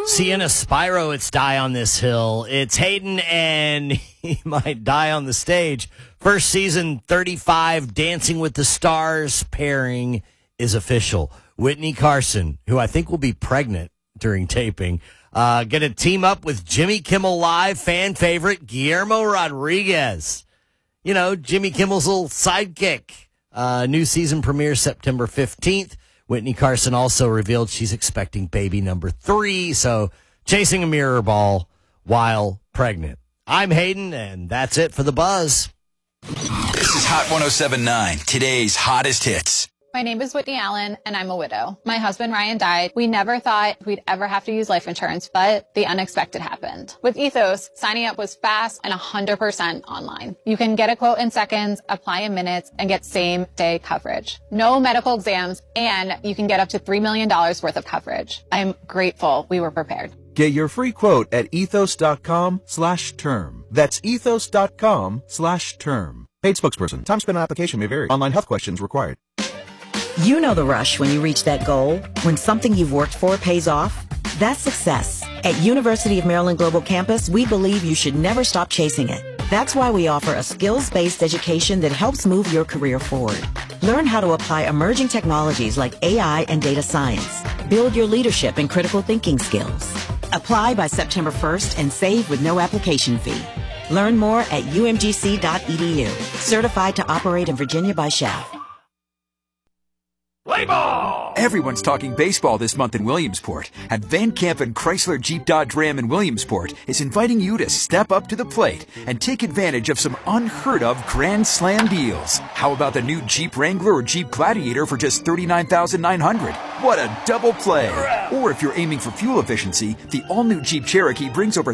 Sienna Spyro, it's Die on This Hill. It's Hayden, and he might die on the stage. First season 35 Dancing with the Stars pairing is official. Whitney Carson, who I think will be pregnant during taping, going to team up with Jimmy Kimmel Live fan favorite Guillermo Rodriguez. You know, Jimmy Kimmel's little sidekick. New season premieres September 15th. Whitney Carson also revealed she's expecting baby number 3, so chasing a mirror ball while pregnant. I'm Hayden, and that's it for The Buzz. This is Hot 107.9, today's hottest hits. My name is Whitney Allen, and I'm a widow. My husband, Ryan, died. We never thought we'd ever have to use life insurance, but the unexpected happened. With Ethos, signing up was fast and 100% online. You can get a quote in seconds, apply in minutes, and get same-day coverage. No medical exams, and you can get up to $3 million worth of coverage. I'm grateful we were prepared. Get your free quote at ethos.com/term. That's ethos.com/term. Paid spokesperson. Time spent on application may vary. Online health questions required. You know the rush when you reach that goal, when something you've worked for pays off. That's success. At University of Maryland Global Campus, we believe you should never stop chasing it. That's why we offer a skills-based education that helps move your career forward. Learn how to apply emerging technologies like AI and data science. Build your leadership and critical thinking skills. Apply by September 1st and save with no application fee. Learn more at umgc.edu. Certified to operate in Virginia by SCHAF. Play ball! Everyone's talking baseball this month in Williamsport, and Van Campen Chrysler Jeep Dodge Ram in Williamsport is inviting you to step up to the plate and take advantage of some unheard of Grand Slam deals. How about the new Jeep Wrangler or Jeep Gladiator for just $39,900? What a double play! Or if you're aiming for fuel efficiency, the all-new Jeep Cherokee brings over